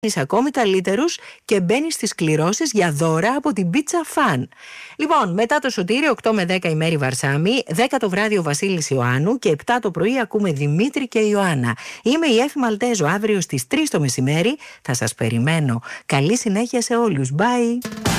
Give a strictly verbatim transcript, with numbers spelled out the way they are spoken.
Είσαι ακόμη καλύτερους και μπαίνεις στις κληρώσεις για δώρα από την Pizza Fan. Λοιπόν, μετά το Σωτήρι, οκτώ με δέκα η Μέρη Βαρσάμι, δέκα το βράδυ ο Βασίλης Ιωάννου και επτά το πρωί ακούμε Δημήτρη και Ιωάννα. Είμαι η Έφη Μαλτέζο, αύριο στις τρεις το μεσημέρι θα σας περιμένω. Καλή συνέχεια σε όλους. Bye!